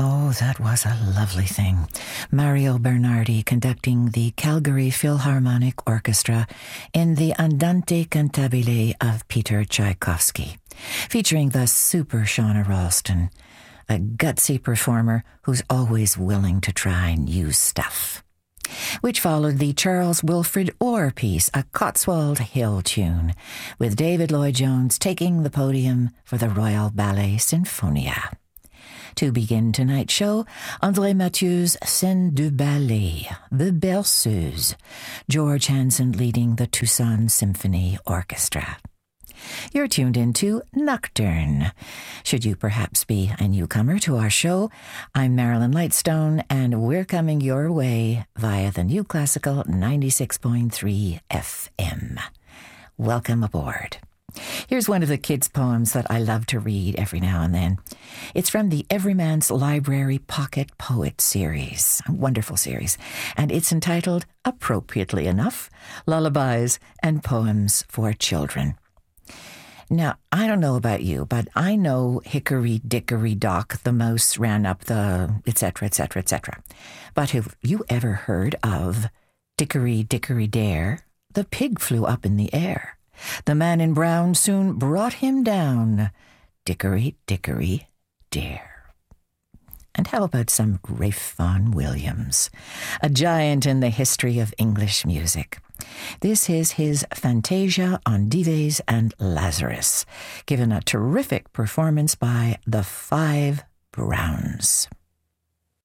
Oh, that was a lovely thing. Mario Bernardi conducting the Calgary Philharmonic Orchestra in the Andante Cantabile of Peter Tchaikovsky, featuring the super Shauna Ralston, a gutsy performer who's always willing to try new stuff. Which followed the Charles Wilfred Orr piece, a Cotswold Hill tune, with David Lloyd-Jones taking the podium for the Royal Ballet Sinfonia. To begin tonight's show, André Mathieu's Scène du Ballet, The Berceuse, George Hansen leading the Tucson Symphony Orchestra. You're tuned into Nocturne. Should you perhaps be a newcomer to our show, I'm Marilyn Lightstone, and we're coming your way via the New Classical 96.3 FM. Welcome aboard. Here's one of the kids' poems that I love to read every now and then. It's from the Everyman's Library Pocket Poet series, a wonderful series, and it's entitled, appropriately enough, Lullabies and Poems for Children. Now, I don't know about you, but I know Hickory Dickory Dock, the mouse ran up the, etc., etc., etc. But have you ever heard of Dickory Dickory Dare? The pig flew up in the air. The man in brown soon brought him down. Dickory Dickory Dare. And how about some Ralph Vaughan Williams, a giant in the history of English music? This is his Fantasia on Dives and Lazarus, given a terrific performance by the Five Browns.